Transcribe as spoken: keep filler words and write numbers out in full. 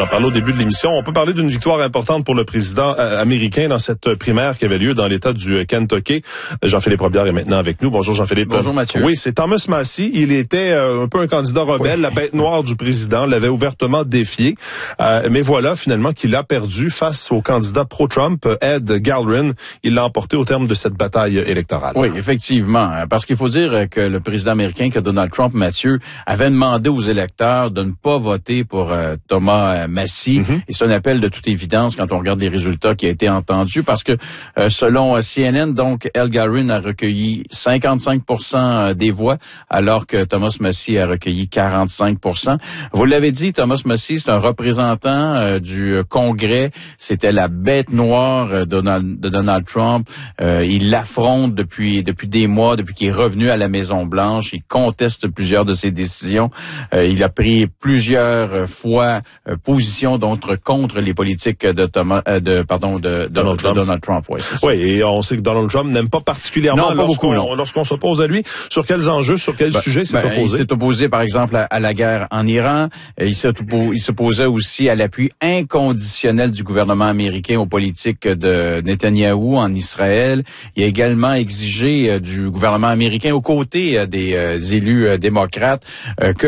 J'en parlais au début de l'émission. On peut parler d'une victoire importante pour le président euh, américain dans cette primaire qui avait lieu dans l'État du Kentucky. Jean-Philippe Robillard est maintenant avec nous. Bonjour Jean-Philippe. Bonjour Mathieu. Oui, c'est Thomas Massie. Il était euh, un peu un candidat rebelle, oui. La bête noire du président, l'avait ouvertement défié. Euh, mais voilà finalement qu'il a perdu face au candidat pro-Trump, Ed Galbraith. Il l'a emporté au terme de cette bataille électorale. Oui, effectivement. Parce qu'il faut dire que le président américain, que Donald Trump, Mathieu, avait demandé aux électeurs de ne pas voter pour euh, Thomas Massie. Mm-hmm. Et c'est un appel de toute évidence quand on regarde les résultats qui a été entendu. Parce que euh, selon C N N, donc, Ed Galbraith a recueilli cinquante-cinq pour cent des voix, alors que Thomas Massie a recueilli quarante-cinq pour cent. Vous l'avez dit, Thomas Massie, c'est un représentant euh, du Congrès. C'était la bête noire euh, Donald, de Donald Trump. Euh, il l'affronte depuis depuis des mois, depuis qu'il est revenu à la Maison-Blanche. Il conteste plusieurs de ses décisions. Euh, il a pris plusieurs fois euh, position contre, contre les politiques de Thomas, euh, de pardon, de, de, Donald, de Trump. Donald Trump. Oui, c'est ça. Oui, et on sait que Donald Trump n'aime pas particulièrement non, pas lorsqu'on, beaucoup, non. lorsqu'on s'oppose à lui. Sur quels enjeux, sur quels ben, sujets s'est ben, opposé? Il s'est opposé, par exemple, à, à la guerre en Iran. Il s'est opposé, il s'opposait aussi à l'appui inconditionnel du gouvernement américain aux politiques de Netanyahou en Israël. Il a également exigé du gouvernement américain, aux côtés des élus démocrates, que